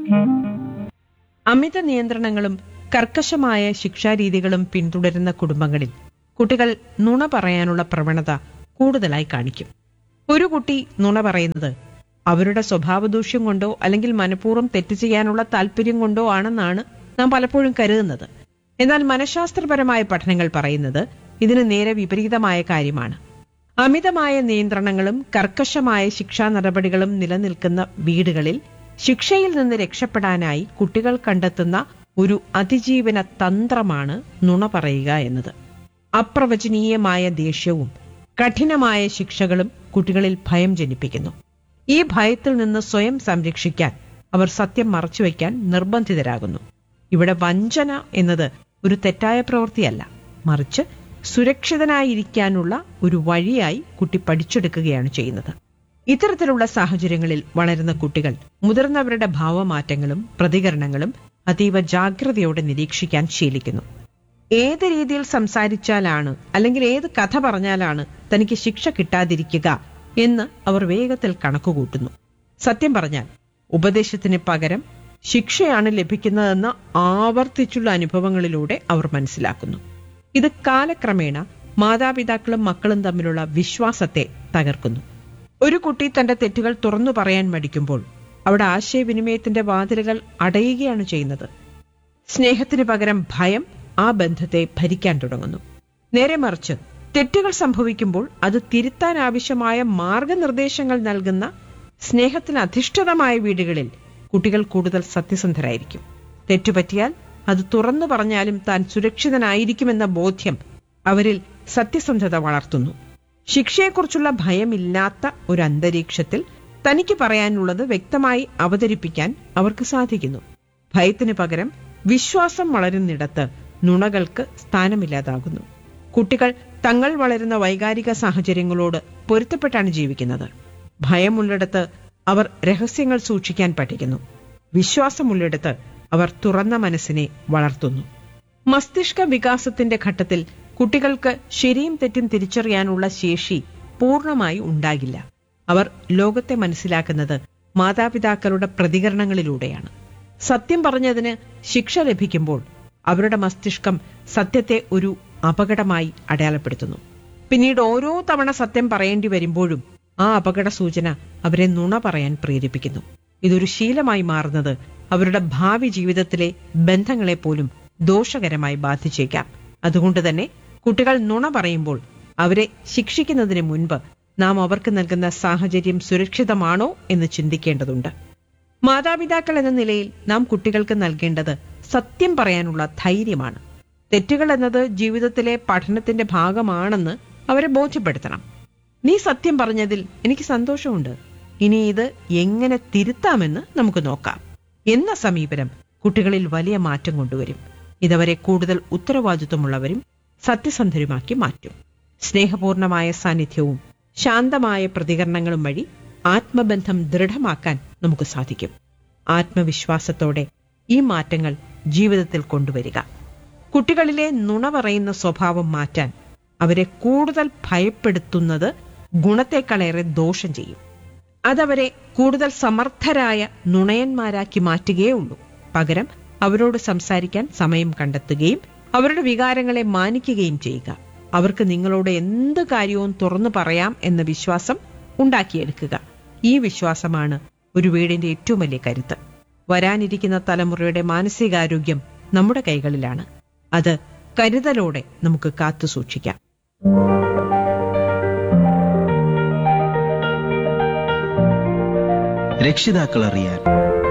അമിത നിയന്ത്രണങ്ങളും കർക്കശമായ ശിക്ഷാരീതികളും പിന്തുടരുന്ന കുടുംബങ്ങളിൽ കുട്ടികൾ നുണ പറയാനുള്ള പ്രവണത കൂടുതലായി കാണിക്കും. ഒരു കുട്ടി നുണ പറയുന്നത് അവരുടെ സ്വഭാവദൂഷ്യം കൊണ്ടോ അല്ലെങ്കിൽ മനഃപൂർവ്വം തെറ്റ് ചെയ്യാനുള്ള താല്പര്യം കൊണ്ടോ ആണെന്നാണ് നാം പലപ്പോഴും കരുതുന്നത്. എന്നാൽ മനഃശാസ്ത്രപരമായ പഠനങ്ങൾ പറയുന്നത് ഇതിന് നേരെ വിപരീതമായ കാര്യമാണ്. അമിതമായ നിയന്ത്രണങ്ങളും കർക്കശമായ ശിക്ഷാ നടപടികളും നിലനിൽക്കുന്ന വീടുകളിൽ ശിക്ഷയിൽ നിന്ന് രക്ഷപ്പെടാനായി കുട്ടികൾ കണ്ടെത്തുന്ന ഒരു അതിജീവന തന്ത്രമാണ് നുണ പറയുക എന്നത്. അപ്രവചനീയമായ ദേഷ്യവും കഠിനമായ ശിക്ഷകളും കുട്ടികളിൽ ഭയം ജനിപ്പിക്കുന്നു. ഈ ഭയത്തിൽ നിന്ന് സ്വയം സംരക്ഷിക്കാൻ അവർ സത്യം മറച്ചുവെക്കാൻ നിർബന്ധിതരാകുന്നു. ഇവിടെ വഞ്ചന എന്നത് ഒരു തെറ്റായ പ്രവൃത്തിയല്ല, മറിച്ച് സുരക്ഷിതനായിരിക്കാനുള്ള ഒരു വഴിയായി കുട്ടി പഠിച്ചെടുക്കുകയാണ് ചെയ്യുന്നത്. ഇത്തരത്തിലുള്ള സാഹചര്യങ്ങളിൽ വളരുന്ന കുട്ടികൾ മുതിർന്നവരുടെ ഭാവമാറ്റങ്ങളും പ്രതികരണങ്ങളും അതീവ ജാഗ്രതയോടെ നിരീക്ഷിക്കാൻ ശീലിക്കുന്നു. ഏത് രീതിയിൽ സംസാരിച്ചാലാണ് അല്ലെങ്കിൽ ഏത് കഥ പറഞ്ഞാലാണ് തനിക്ക് ശിക്ഷ കിട്ടാതിരിക്കുക എന്ന് അവർ വേഗത്തിൽ കണക്കുകൂട്ടുന്നു. സത്യം പറഞ്ഞാൽ ഉപദേശത്തിന് പകരം ശിക്ഷയാണ് ലഭിക്കുന്നതെന്ന് ആവർത്തിച്ചുള്ള അനുഭവങ്ങളിലൂടെ അവർ മനസ്സിലാക്കുന്നു. ഇത് കാലക്രമേണ മാതാപിതാക്കളും മക്കളും തമ്മിലുള്ള വിശ്വാസത്തെ തകർക്കുന്നു. ഒരു കുട്ടി തന്റെ തെറ്റുകൾ തുറന്നു പറയാൻ മടിക്കുമ്പോൾ അവിടെ ആശയവിനിമയത്തിന്റെ വാതിലുകൾ അടയുകയാണ് ചെയ്യുന്നത്. സ്നേഹത്തിന് പകരം ഭയം ആ ബന്ധത്തെ ഭരിക്കാൻ തുടങ്ങുന്നു. നേരെ മറിച്ച് തെറ്റുകൾ സംഭവിക്കുമ്പോൾ അത് തിരുത്താൻ ആവശ്യമായ മാർഗനിർദ്ദേശങ്ങൾ നൽകുന്ന സ്നേഹത്തിന് അധിഷ്ഠിതമായ വീടുകളിൽ കുട്ടികൾ കൂടുതൽ സത്യസന്ധരായിരിക്കും. തെറ്റുപറ്റിയാൽ അത് തുറന്നു പറഞ്ഞാലും താൻ സുരക്ഷിതനായിരിക്കുമെന്ന ബോധ്യം അവരിൽ സത്യസന്ധത വളർത്തുന്നു. ശിക്ഷയെക്കുറിച്ചുള്ള ഭയമില്ലാത്ത ഒരു അന്തരീക്ഷത്തിൽ തനിക്ക് പറയാനുള്ളത് വ്യക്തമായി അവതരിപ്പിക്കാൻ അവർക്ക് സാധിക്കുന്നു. ഭയത്തിന് പകരം വിശ്വാസം വളരുന്നിടത്ത് നുണകൾക്ക് സ്ഥാനമില്ലാതാകുന്നു. കുട്ടികൾ തങ്ങൾ വളരുന്ന വൈകാരിക സാഹചര്യങ്ങളോട് പൊരുത്തപ്പെട്ടാണ് ജീവിക്കുന്നത്. ഭയമുള്ളിടത്ത് അവർ രഹസ്യങ്ങൾ സൂക്ഷിക്കാൻ പഠിക്കുന്നു. വിശ്വാസമുള്ളിടത്ത് അവർ തുറന്ന മനസ്സിനെ വളർത്തുന്നു. മസ്തിഷ്ക വികാസത്തിന്റെ ഘട്ടത്തിൽ കുട്ടികൾക്ക് ശരിയും തെറ്റും തിരിച്ചറിയാനുള്ള ശേഷി പൂർണ്ണമായി ഉണ്ടാകില്ല. അവർ ലോകത്തെ മനസ്സിലാക്കുന്നത് മാതാപിതാക്കളുടെ പ്രതികരണങ്ങളിലൂടെയാണ്. സത്യം പറഞ്ഞതിന് ശിക്ഷ ലഭിക്കുമ്പോൾ അവരുടെ മസ്തിഷ്കം സത്യത്തെ ഒരു അപകടമായി അടയാളപ്പെടുത്തുന്നു. പിന്നീട് ഓരോ തവണ സത്യം പറയേണ്ടി വരുമ്പോഴും ആ അപകട സൂചന അവരെ നുണ പറയാൻ പ്രേരിപ്പിക്കുന്നു. ഇതൊരു ശീലമായി മാറുന്നത് അവരുടെ ഭാവി ജീവിതത്തിലെ ബന്ധങ്ങളെ പോലും ദോഷകരമായി ബാധിച്ചേക്കാം. അതുകൊണ്ട് തന്നെ കുട്ടികൾ നുണ പറയുമ്പോൾ അവരെ ശിക്ഷിക്കുന്നതിന് മുൻപ് നാം അവർക്ക് നൽകുന്ന സാഹചര്യം സുരക്ഷിതമാണോ എന്ന് ചിന്തിക്കേണ്ടതുണ്ട്. മാതാപിതാക്കൾ എന്ന നിലയിൽ നാം കുട്ടികൾക്ക് നൽകേണ്ടത് സത്യം പറയാനുള്ള ധൈര്യമാണ്. തെറ്റുകൾ എന്നത് ജീവിതത്തിലെ പഠനത്തിന്റെ ഭാഗമാണെന്ന് അവരെ ബോധ്യപ്പെടുത്തണം. നീ സത്യം പറഞ്ഞതിൽ എനിക്ക് സന്തോഷമുണ്ട്, ഇനി ഇത് എങ്ങനെ തിരുത്താമെന്ന് നമുക്ക് നോക്കാം എന്ന സമീപനം കുട്ടികളിൽ വലിയ മാറ്റം കൊണ്ടുവരും. ഇതവരെ കൂടുതൽ ഉത്തരവാദിത്വമുള്ളവരും സത്യസന്ധരുമാക്കി മാറ്റും. സ്നേഹപൂർണമായ സാന്നിധ്യവും ശാന്തമായ പ്രതികരണങ്ങളും വഴി ആത്മബന്ധം ദൃഢമാക്കാൻ നമുക്ക് സാധിക്കും. ആത്മവിശ്വാസത്തോടെ ഈ മാറ്റങ്ങൾ ജീവിതത്തിൽ കൊണ്ടുവരിക. കുട്ടികളിലെ നുണ പറയുന്ന സ്വഭാവം മാറ്റാൻ അവരെ കൂടുതൽ ഭയപ്പെടുത്തുന്നത് ഗുണത്തെക്കാളേറെ ദോഷം ചെയ്യും. അതവരെ കൂടുതൽ സമർത്ഥരായ നുണയന്മാരാക്കി മാറ്റുകയേ ഉള്ളൂ. പകരം അവരോട് സംസാരിക്കാൻ സമയം കണ്ടെത്തുകയും അവരുടെ വികാരങ്ങളെ മാനിക്കുകയും ചെയ്യുക. അവർക്ക് നിങ്ങളോട് എന്ത് കാര്യവും തുറന്നു പറയാം എന്ന വിശ്വാസം ഉണ്ടാക്കിയെടുക്കുക. ഈ വിശ്വാസമാണ് ഒരു വീടിന്റെ ഏറ്റവും വലിയ കരുത്ത്. വരാനിരിക്കുന്ന തലമുറയുടെ മാനസികാരോഗ്യം നമ്മുടെ കൈകളിലാണ്. അത് കരുതലോടെ നമുക്ക് കാത്തു സൂക്ഷിക്കാം. രക്ഷിതാക്കൾ അറിയാൻ